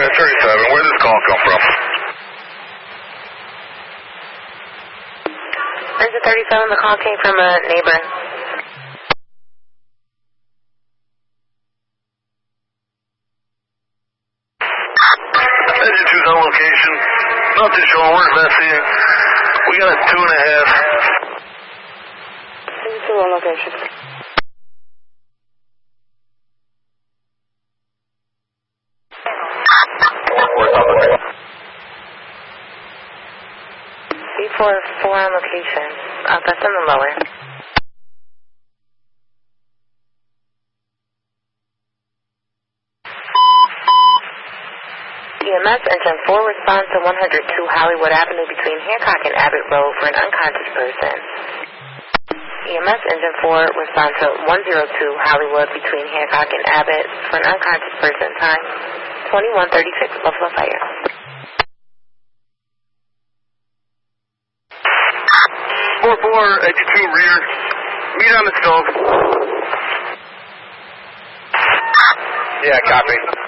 37, where did this call come from? Engine 37, the call came from a neighbor. Engine 2's on location. Nothing showing. We're investigating. We got a 2.5. Engine 2 on location. B4 on location. That's in the lower. EMS engine 4 responds to 102 Hollywood Avenue between Hancock and Abbott Road for an unconscious person. EMS engine 4 responds to 102 Hollywood between Hancock and Abbott for an unconscious person. Time 21:36 Buffalo Fire. 4-4, exit 2 rear. Meet on the stove. Yeah, copy.